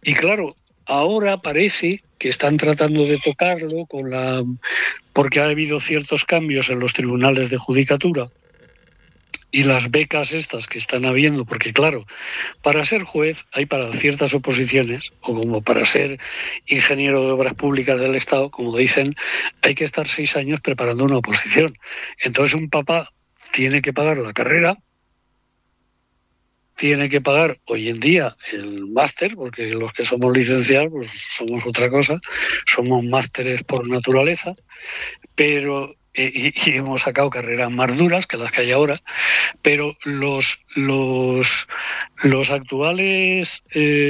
Y claro, ahora parece que están tratando de tocarlo porque ha habido ciertos cambios en los tribunales de judicatura y las becas estas que están habiendo, porque claro, para ser juez hay para ciertas oposiciones, o como para ser ingeniero de obras públicas del Estado, como dicen, hay que estar 6 años preparando una oposición. Entonces un papá tiene que pagar la carrera, tiene que pagar hoy en día el máster, porque los que somos licenciados pues somos otra cosa, somos másteres por naturaleza, pero y hemos sacado carreras más duras que las que hay ahora, pero los actuales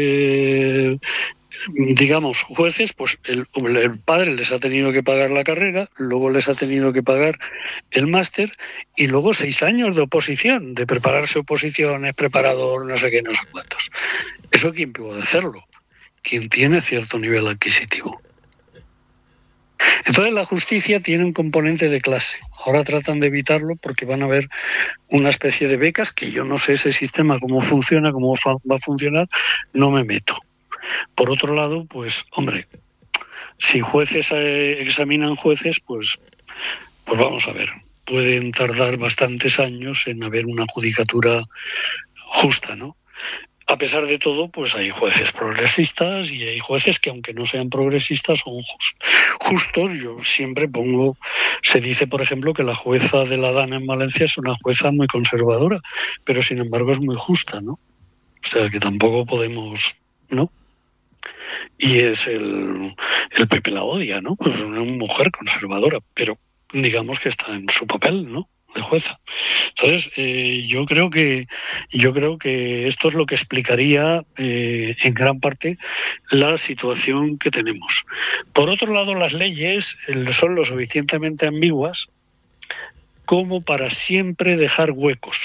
digamos, jueces, pues el padre les ha tenido que pagar la carrera, luego les ha tenido que pagar el máster y luego 6 años de oposición, de prepararse oposiciones, preparador, no sé qué, no sé cuántos. ¿Eso quién puede hacerlo? Quien tiene cierto nivel adquisitivo. Entonces la justicia tiene un componente de clase. Ahora tratan de evitarlo porque van a haber una especie de becas que yo no sé ese sistema cómo funciona, cómo va a funcionar, no me meto. Por otro lado, pues, hombre, si jueces examinan jueces, pues vamos a ver, pueden tardar bastantes años en haber una judicatura justa, ¿no? A pesar de todo, pues hay jueces progresistas y hay jueces que, aunque no sean progresistas, son justos. Yo siempre se dice, por ejemplo, que la jueza de la Dana en Valencia es una jueza muy conservadora, pero sin embargo es muy justa, ¿no? O sea, que tampoco podemos, ¿no? Y es el PP la odia, ¿no? Pues una mujer conservadora, pero digamos que está en su papel, ¿no? De jueza. Entonces, yo creo que esto es lo que explicaría en gran parte la situación que tenemos. Por otro lado, las leyes son lo suficientemente ambiguas como para siempre dejar huecos.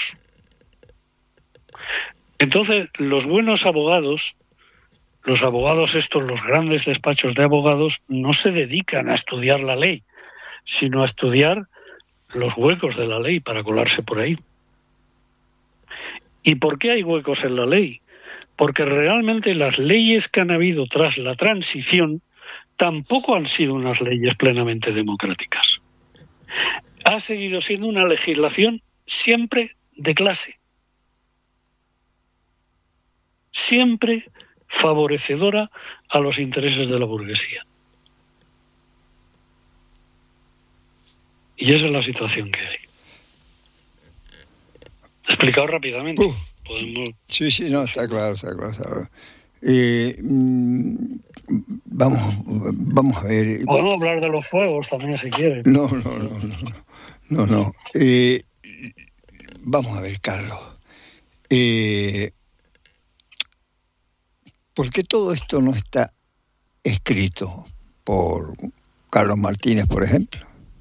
Entonces, los buenos abogados, los abogados estos, los grandes despachos de abogados, no se dedican a estudiar la ley, sino a estudiar los huecos de la ley para colarse por ahí. ¿Y por qué hay huecos en la ley? Porque realmente las leyes que han habido tras la transición tampoco han sido unas leyes plenamente democráticas. Ha seguido siendo una legislación siempre de clase, siempre favorecedora a los intereses de la burguesía. Y esa es la situación que hay. Explicado rápidamente. Podemos... Sí, no, está claro. Vamos a ver. Podemos hablar de los fuegos también si quieren. No. Vamos a ver, Carlos. ¿Por qué todo esto no está escrito por Carlos Martínez, por ejemplo?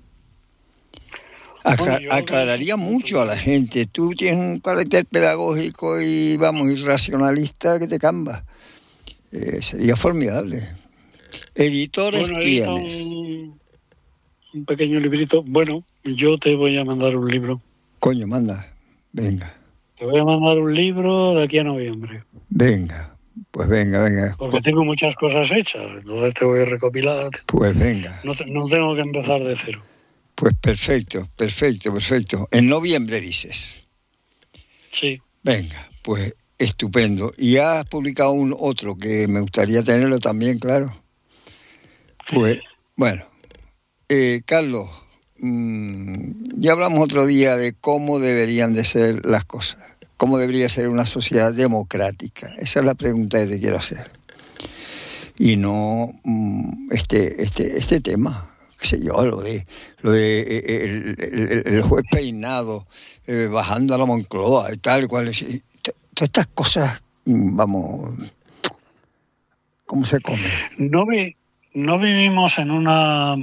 Aclararía mucho a la gente. Tú tienes un carácter pedagógico y, racionalista que te camba. Sería formidable. Editores tienes. Un pequeño librito. Bueno, yo te voy a mandar un libro. Coño, manda. Venga. Te voy a mandar un libro de aquí a noviembre. Venga. Pues venga. Porque tengo muchas cosas hechas, entonces te voy a recopilar. Pues venga. No tengo que empezar de cero. Pues perfecto. En noviembre dices. Sí. Venga, pues estupendo. Y has publicado otro que me gustaría tenerlo también, claro. Pues, bueno. Carlos, ya hablamos otro día de cómo deberían de ser las cosas. ¿Cómo debería ser una sociedad democrática? Esa es la pregunta que te quiero hacer. Y no este tema. Qué sé yo, lo de el juez Peinado bajando a la Moncloa y tal cual. Todas estas cosas, vamos, ¿cómo se come? No vivimos en una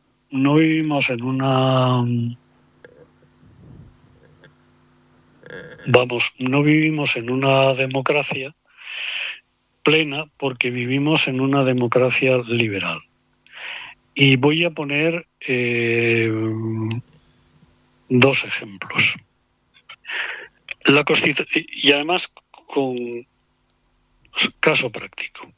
democracia plena porque vivimos en una democracia liberal. Y voy a poner 2 ejemplos. Y además con caso práctico.